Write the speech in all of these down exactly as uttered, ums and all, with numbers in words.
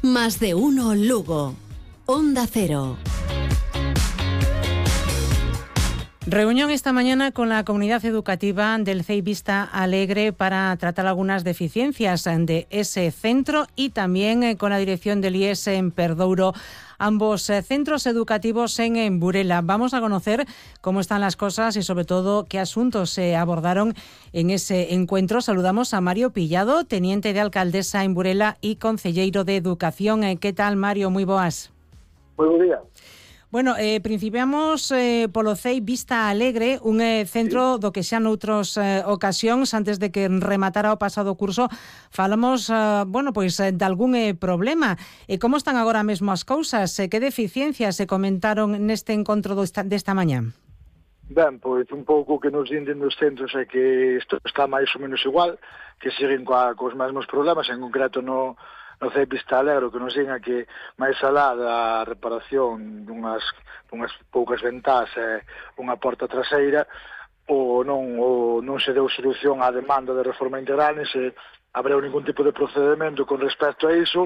Más de uno Lugo. Onda Cero. Reunión esta mañana con la comunidad educativa del C E I Vista Alegre para tratar algunas deficiencias de ese centro y también con la dirección del I E S en Perdouro, ambos centros educativos en Burela. Vamos a conocer cómo están las cosas y sobre todo qué asuntos se abordaron en ese encuentro. Saludamos a Mario Pillado, teniente de alcaldesa en Burela y concelleiro de Educación. ¿Qué tal, Mario? Moi boas. Moi bo día. Bueno, eh, principiamos eh, polo C E I Vista Alegre, un eh, centro sí. do que xa noutros eh, ocasións, antes de que rematara o pasado curso, falamos, eh, bueno, pois, eh, de algún eh, problema. E como están agora mesmo as cousas? Eh, que deficiencias se comentaron neste encontro desta, desta mañá? Ben, pois un pouco que nos dinden dos centros é que isto está máis ou menos igual, que siguen coa, cos mesmos problemas, en concreto no... no C E I Vista Alegre, que nos diga que máis alá da reparación dunhas, dunhas poucas ventás e unha porta traseira, ou non, ou non se deu solución á demanda de reforma integral, nem se abreu ningún tipo de procedimento con respecto a iso,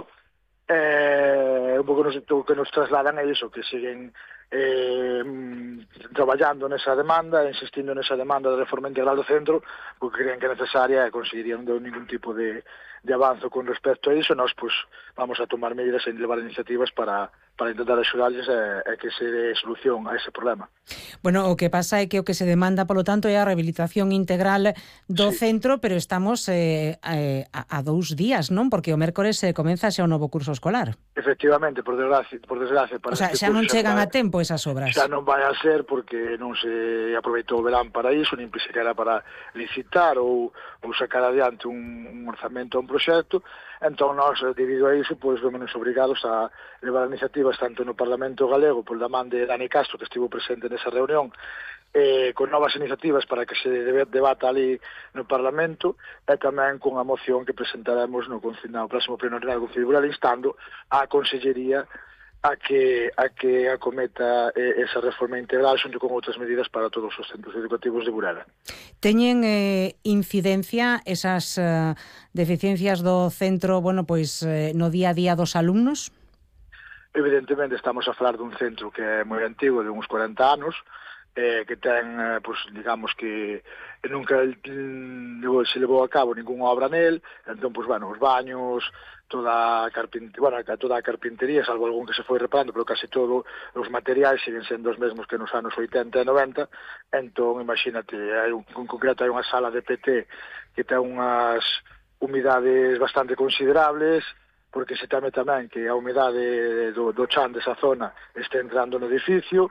e un pouco nos, o que nos trasladan é iso, que siguen eh, traballando nesa demanda, insistindo nesa demanda de reforma integral do centro, porque creen que é necesaria e conseguirían de ningún tipo de de avanzo con respecto a iso. Nós, pois, vamos a tomar medidas e levar iniciativas para, para intentar axudarles e, e que se dé solución a ese problema. Bueno, o que pasa é que o que se demanda, polo tanto, é a rehabilitación integral do sí. centro, pero estamos eh, eh, a, a dous días, non? Porque o mércores se comeza xa o novo curso escolar. Efectivamente, por desgracia, por desgracia para o sea, este xa non chegan vai, a tempo esas obras. Xa non vai a ser porque non se aproveitou o verán para iso, nin sequera para licitar ou, ou sacar adiante un, un orzamento a un proxecto. Entón, nós, debido a iso, pois, vemos obrigados a levar iniciativas tanto no Parlamento Galego, por da man de Dani Castro, que estivo presente nesa reunión, eh, con novas iniciativas para que se debata ali no Parlamento, e tamén con a moción que presentaremos no, no próximo pleno ordinario do Concello de Burela, instando a Consellería a que a que acometa eh, esa reforma integral xunto con outras medidas para todos os centros educativos de Burela. Teñen eh, incidencia esas eh, deficiencias do centro, bueno, pois eh, no día a día dos alumnos? Evidentemente estamos a falar dun centro que é moi antigo, de uns corenta anos, eh, que ten, eh, pues, digamos que nunca mm, se levou a cabo ninguna obra nel, entón, pues, bueno, os baños, toda a carpintería, bueno, toda a carpintería, salvo algún que se foi reparando, pero casi todo os materiais siguen sendo os mesmos que nos anos oitenta e noventa, entón, imagínate, hai un, en concreto hai unha sala de P T que ten unhas humidades bastante considerables, porque se teme tamén que a humidade do, do chan desa zona este entrando no edificio,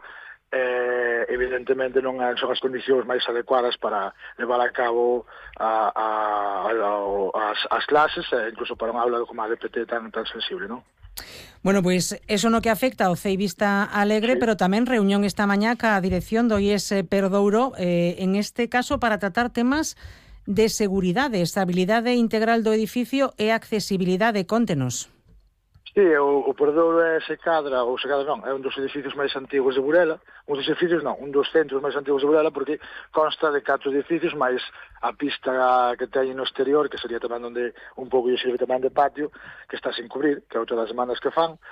eh, evidentemente non son as condicións máis adecuadas para levar a cabo a, a, a, as, as clases, e incluso para unha aula como a D P T tan, tan sensible, non? Bueno, pois pues eso no que afecta ao C E I Vista Alegre, sí. Pero tamén reunión esta mañá ca dirección do I E S Perdouro, eh, en este caso para tratar temas de seguridade, estabilidade integral do edificio e accesibilidade. Contenos. Sí, o, o Perdouro é se cadra, ou se cadra non, é un dos edificios máis antigos de Burela, un dos edificios non, un dos centros máis antigos de Burela, porque consta de catro edificios, máis a pista que ten no exterior, que sería tamén onde un pouco lle sirve tamén de patio, que está sin cubrir, que é outra das demandas que fan,